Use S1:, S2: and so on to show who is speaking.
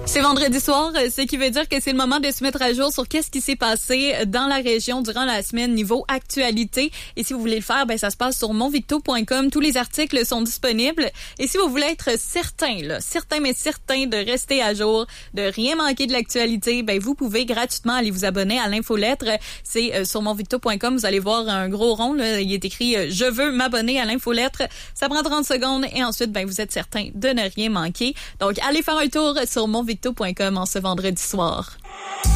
S1: C'est vendredi soir, ce qui veut dire que c'est le moment de se mettre à jour sur qu'est-ce qui s'est passé dans la région durant la semaine niveau actualité. Et si vous voulez le faire, ben ça se passe sur monvicto.com. Tous les articles sont disponibles. Et si vous voulez être certain de rester à jour, de rien manquer de l'actualité, ben vous pouvez gratuitement aller vous abonner à l'infolettre. C'est sur monvicto.com. Vous allez voir un gros rond, là, il est écrit « Je veux m'abonner à l'infolettre ». Ça prend 30 secondes et ensuite, ben vous êtes certain de ne rien manquer. Donc, allez faire un tour sur monvicto.com en ce vendredi soir.